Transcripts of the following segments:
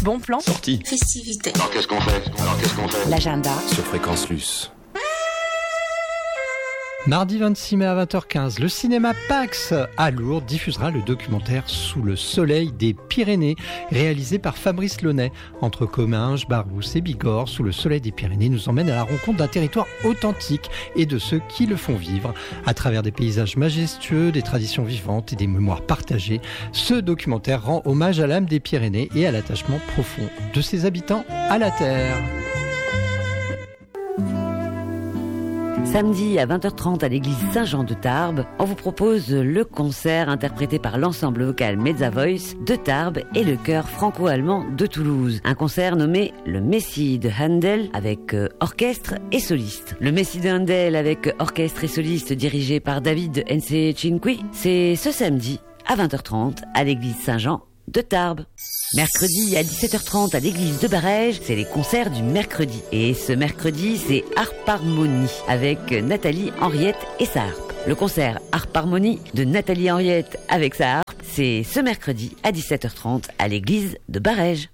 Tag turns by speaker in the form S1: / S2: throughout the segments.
S1: Bon plan.
S2: Sortie.
S3: Festivité.
S2: Alors qu'est-ce qu'on fait
S1: L'agenda.
S2: Sur Fréquence Luce.
S4: Mardi 26 mai à 20h15, le cinéma Pax à Lourdes diffusera le documentaire Sous le soleil des Pyrénées, réalisé par Fabrice Launay. Entre Comminges, Barousse et Bigorre, Sous le soleil des Pyrénées nous emmène à la rencontre d'un territoire authentique et de ceux qui le font vivre. À travers des paysages majestueux, des traditions vivantes et des mémoires partagées, ce documentaire rend hommage à l'âme des Pyrénées et à l'attachement profond de ses habitants à la terre.
S5: Samedi à 20h30 à l'église Saint-Jean de Tarbes, on vous propose le concert interprété par l'ensemble vocal Mezza Voice de Tarbes et le chœur franco-allemand de Toulouse. Un concert nommé le Messie de Handel avec orchestre et soliste. Le Messie de Handel avec orchestre et soliste dirigé par David Nce-Cinqui, c'est ce samedi à 20h30 à l'église Saint-Jean de Tarbes. Mercredi à 17h30 à l'église de Barèges, c'est les concerts du mercredi. Et ce mercredi, c'est Harpe Harmonie avec Nathalie Henriette et sa harpe. Le concert Harpe Harmonie de Nathalie Henriette avec sa harpe, c'est ce mercredi à 17h30 à l'église de Barèges.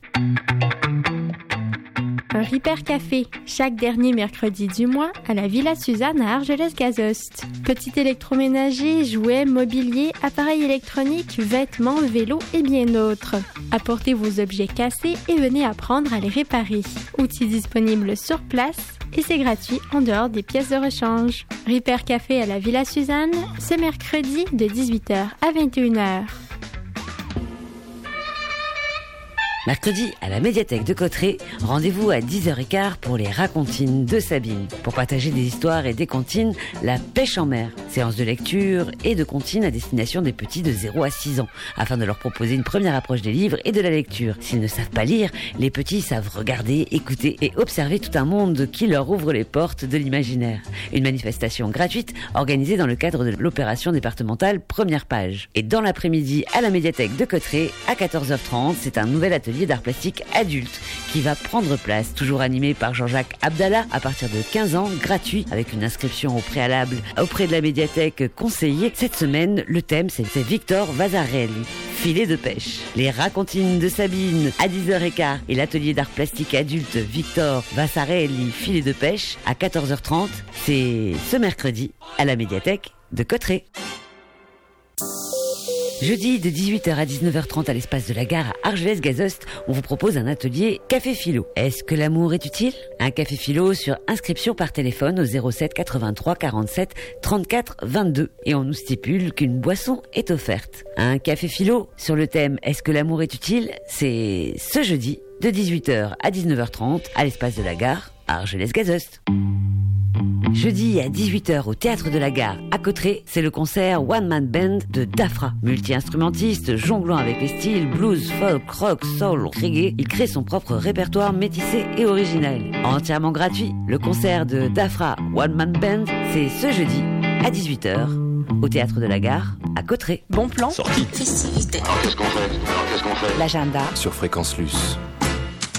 S6: Un Ripper Café, chaque dernier mercredi du mois à la Villa Suzanne à Argelès-Gazost. Petit électroménager, jouets, mobilier, appareils électroniques, vêtements, vélos et bien d'autres. Apportez vos objets cassés et venez apprendre à les réparer. Outils disponibles sur place et c'est gratuit en dehors des pièces de rechange. Ripper Café à la Villa Suzanne, ce mercredi de 18h à 21h.
S5: Mercredi, à la médiathèque de Cotterêts, rendez-vous à 10h15 pour les racontines de Sabine. Pour partager des histoires et des comptines, la pêche en mer. Séance de lecture et de comptines à destination des petits de 0 à 6 ans, afin de leur proposer une première approche des livres et de la lecture. S'ils ne savent pas lire, les petits savent regarder, écouter et observer tout un monde qui leur ouvre les portes de l'imaginaire. Une manifestation gratuite organisée dans le cadre de l'opération départementale Première Page. Et dans l'après-midi, à la médiathèque de Cotterêts, à 14h30, c'est un nouvel atelier d'art plastique adulte qui va prendre place, toujours animé par Jean-Jacques Abdallah à partir de 15 ans, gratuit avec une inscription au préalable auprès de la médiathèque conseillée. Cette semaine, le thème c'est Victor Vasarely, filet de pêche. Les racontines de Sabine à 10h15 et l'atelier d'art plastique adulte Victor Vasarely, filet de pêche à 14h30, c'est ce mercredi à la médiathèque de Cotterêts. Jeudi de 18h à 19h30 à l'espace de la gare à Argelès-Gazost, on vous propose un atelier Café Philo. Est-ce que l'amour est utile ? Un café philo sur inscription par téléphone au 07 83 47 34 22. Et on nous stipule qu'une boisson est offerte. Un café philo sur le thème Est-ce que l'amour est utile ? C'est ce jeudi de 18h à 19h30 à l'espace de la gare à Argelès-Gazost. Jeudi à 18h au Théâtre de la Gare à Cotterêts, c'est le concert One Man Band de Dafra. Multi-instrumentiste, jonglant avec les styles blues, folk, rock, soul, reggae, il crée son propre répertoire métissé et original. Entièrement gratuit, le concert de Dafra One Man Band, c'est ce jeudi à 18h au Théâtre de la Gare à Cotterêts.
S1: Bon plan.
S2: Sortie.
S3: Festivité.
S2: Alors qu'est-ce qu'on fait
S1: L'agenda.
S2: Sur Fréquence Luce.